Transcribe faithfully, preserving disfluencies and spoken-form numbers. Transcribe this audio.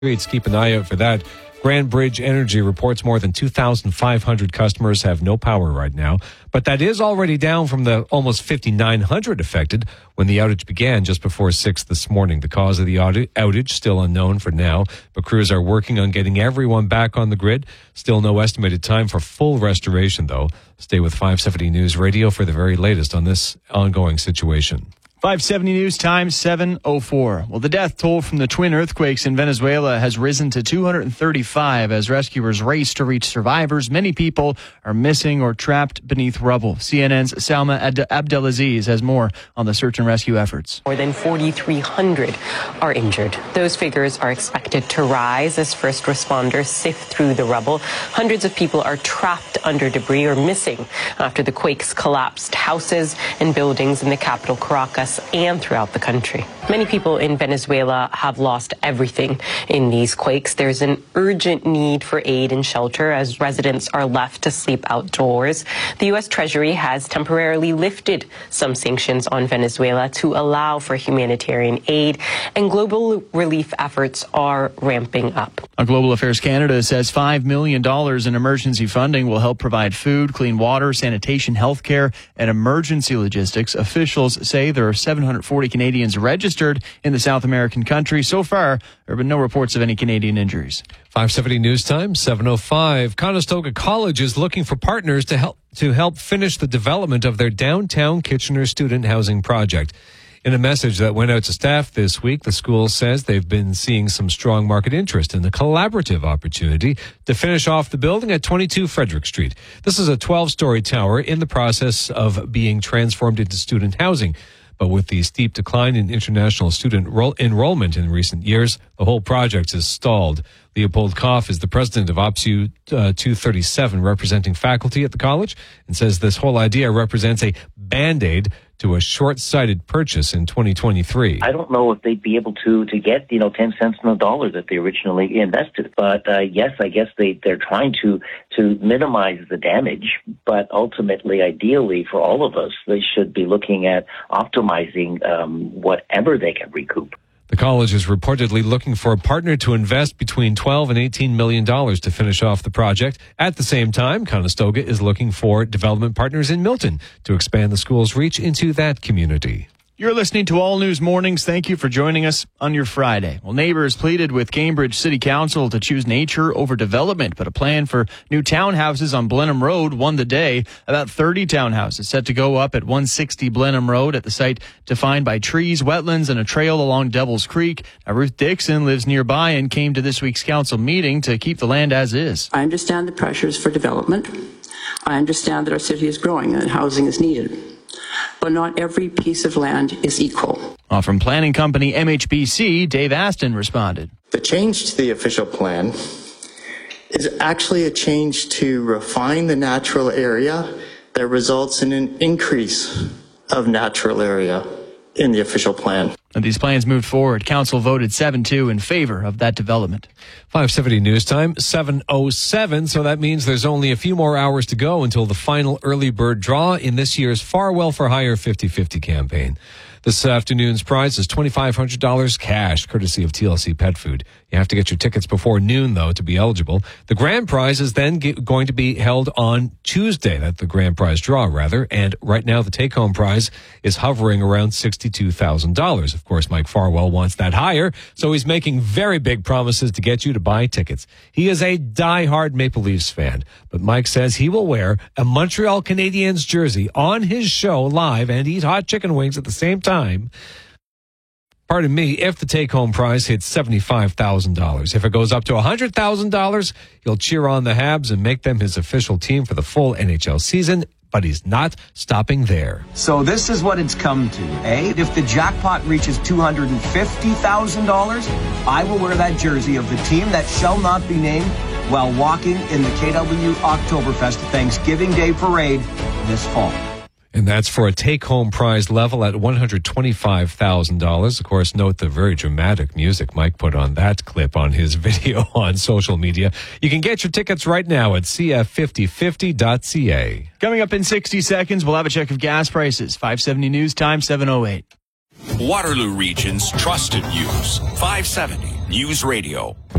streets. Keep an eye out for that. Grand Bridge Energy reports more than two thousand five hundred customers have no power right now, but that is already down from the almost fifty-nine hundred affected when the outage began just before six this morning. The cause of the outage still unknown for now, but crews are working on getting everyone back on the grid. Still no estimated time for full restoration, though. Stay with five seventy News Radio for the very latest on this ongoing situation. five seventy News Time, seven oh four. Well, the death toll from the twin earthquakes in Venezuela has risen to two hundred thirty-five as rescuers race to reach survivors. Many people are missing or trapped beneath rubble. C N N's Salma Ad- Abdelaziz has more on the search and rescue efforts. More than forty-three hundred are injured. Those figures are expected to rise as first responders sift through the rubble. Hundreds of people are trapped under debris or missing after the quakes collapsed houses and buildings in the capital, Caracas, and throughout the country. Many people in Venezuela have lost everything in these quakes. There's an urgent need for aid and shelter as residents are left to sleep outdoors. The U S Treasury has temporarily lifted some sanctions on Venezuela to allow for humanitarian aid, and global relief efforts are ramping up. Now, Global Affairs Canada says five million dollars in emergency funding will help provide food, clean water, sanitation, healthcare, and emergency logistics. Officials say there are seven hundred forty Canadians registered in the South American country. So far, there have been no reports of any Canadian injuries. five seventy News Time, seven oh five. Conestoga College is looking for partners to help to help finish the development of their downtown Kitchener student housing project. In a message that went out to staff this week, the school says they've been seeing some strong market interest in the collaborative opportunity to finish off the building at twenty-two Frederick Street. This is a twelve-story tower in the process of being transformed into student housing. But with the steep decline in international student enroll- enrollment in recent years, the whole project is stalled. Leopold Koff is the president of O P S U uh, two thirty-seven, representing faculty at the college, and says this whole idea represents a Band-Aid to a short-sighted purchase in twenty twenty-three. I don't know if they'd be able to to get, you know, ten cents on the dollar that they originally invested. But uh, yes, I guess they, they're trying to, to minimize the damage. But ultimately, ideally, for all of us, they should be looking at optimizing um, whatever they can recoup. The college is reportedly looking for a partner to invest between twelve and eighteen million dollars to finish off the project. At the same time, Conestoga is looking for development partners in Milton to expand the school's reach into that community. You're listening to All News Mornings. Thank you for joining us on your Friday. Well, neighbors pleaded with Cambridge City Council to choose nature over development, but a plan for new townhouses on Blenheim Road won the day. About thirty townhouses set to go up at one sixty Blenheim Road at the site defined by trees, wetlands, and a trail along Devil's Creek. Now, Ruth Dixon lives nearby and came to this week's council meeting to keep the land as is. I understand the pressures for development. I understand that our city is growing and housing is needed. But not every piece of land is equal. Well, from planning company M H B C, Dave Aston responded. The change to the official plan is actually a change to refine the natural area that results in an increase of natural area in the official plan. And these plans moved forward. Council voted seven two in favor of that development. five seventy News Time, seven oh seven. So that means there's only a few more hours to go until the final early bird draw in this year's Farwell for Hire fifty fifty campaign. This afternoon's prize is twenty-five hundred dollars cash, courtesy of T L C Pet Food. You have to get your tickets before noon, though, to be eligible. The grand prize is then get, going to be held on Tuesday. That's the grand prize draw, rather. And right now, the take-home prize is hovering around sixty-two thousand dollars. Of course, Mike Farwell wants that higher, so he's making very big promises to get you to buy tickets. He is a die-hard Maple Leafs fan, but Mike says he will wear a Montreal Canadiens jersey on his show live and eat hot chicken wings at the same time. time. Pardon me, if the take-home prize hits seventy-five thousand dollars. If it goes up to one hundred thousand dollars, he'll cheer on the Habs and make them his official team for the full N H L season, but he's not stopping there. So this is what it's come to, eh? If the jackpot reaches two hundred fifty thousand dollars, I will wear that jersey of the team that shall not be named while walking in the K W Oktoberfest Thanksgiving Day Parade this fall. And that's for a take-home prize level at one hundred twenty-five thousand dollars. Of course, note the very dramatic music Mike put on that clip on his video on social media. You can get your tickets right now at c f fifty fifty dot c a. Coming up in sixty seconds, we'll have a check of gas prices. five seventy News Time, seven oh eight. Waterloo Region's trusted news. five seventy News Radio.